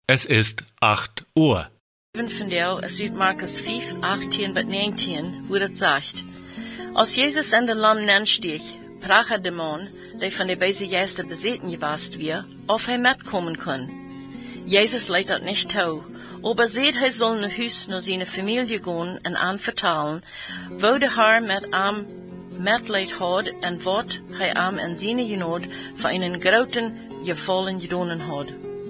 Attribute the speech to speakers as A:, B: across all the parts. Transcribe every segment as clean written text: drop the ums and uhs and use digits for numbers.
A: Es ist 8 Uhr.
B: Von jou is uit Markus 5, 18 bis 19, wo das sagt. Als Jesus in der Lamm nenstieg, sprach der Dämon, der von der böse Geister besessen gewast wir, auf er mitkommen kann. Jesus leidt dat nicht tau, aber seht, er soll nach Hus nur seine Familie gehen und anvertalen, wo der Herr mit am Mitleid hat und wat er am in seine Genot für einen großen Gefallen gedonen hat.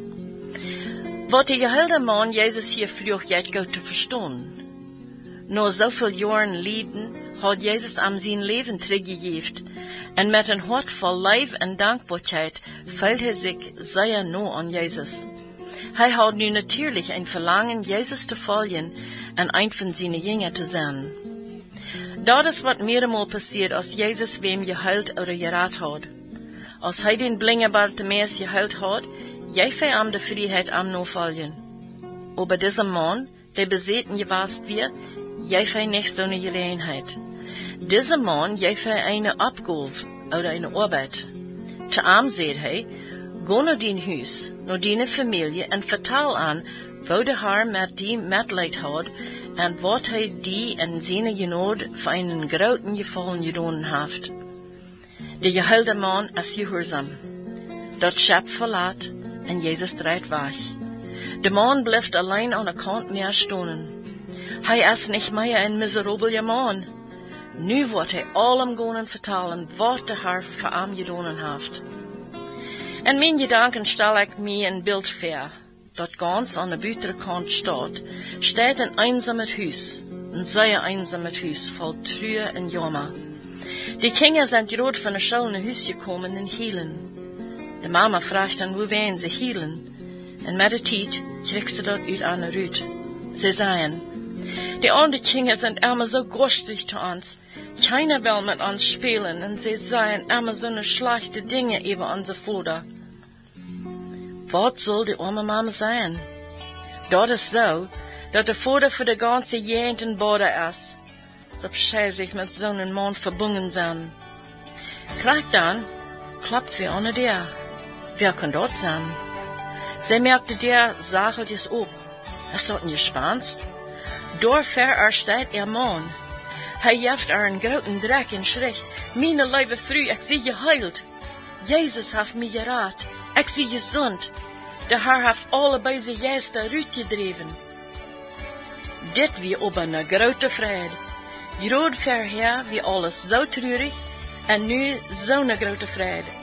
B: Wat der geheilte Mann Jesus hier früh jetzt gut zu verstehen. Nur so viel Jahren Leiden hat Jesus am sein Leben zurückgegeben und mit einem Hort voll Leib und Dankbarkeit fällt er sich sehr nah an Jesus. Er hat nun natürlich ein Verlangen, Jesus zu folgen und ein von seinen Jüngern zu sein. Das ist, was mehrmals passiert, als Jesus wem geheilt oder gerat hat. Als er den blinden Bartimäus geheilt hat, gaf er am die Freiheit am no folgen. Aber dieser Mann, der besessen gewast wird, gaf er nicht so eine Gelegenheit. Dieser Mann gaf er eine Abgabe oder eine Arbeit. Zu ihm sagt er, geh nach dein Haus, nach deine Familie und vertel an, wo der Herr mit dir Mitleid hat und was er dir in seiner Genot für einen großen Gefallen getan hat. Der geheilte Mann ist gehorsam. Das Schab verlässt und Jesus dreht weg. Der Mann bleibt allein an der Kant mehr stehen. Er ist nicht mehr ein miserabler Mann. Nu wird er allem gehen vertellen, was der Herr für ihn getan hat. In meinen Gedanken stelle ich mir ein Bild vor, das ganz an der Büterkant steht ein einsames Haus, ein sehr einsames Haus, voll Trühe und Jammer. Die Kinder sind gerade von der Schule nach Hause gekommen und hielen. Die Mama fragt dann, wo wollen sie hielen? Und mit der Zeit kriegt sie dort aus einer Rüt. Sie sagen, die anderen Kinder sind immer so gostig zu uns. Keiner will mit uns spielen und sie sagen immer so eine schlechte Dinge über unser Vater. Was soll die arme Mama sein? Das ist so, dass der Vater für die ganze Jugend in Bode ist. So sich mit so einem Mann verbunden sein. Gleich dann klappt wir ohne der. Wer kann dort sein? Sie merkte der Sache es ob. Ist dort nicht gespannt? Dort steht ihr Mann. Er jeft einen großen Dreck in Schrift. Meine liebe Frau, ich sie geheilt. Jesus hat mich gerat. Ich sie gesund. Der Herr hat alle böse Geister rausgedreven. Dit wie aber eine große Freude. Gerade vorher wie alles so traurig und nu so eine große Freude.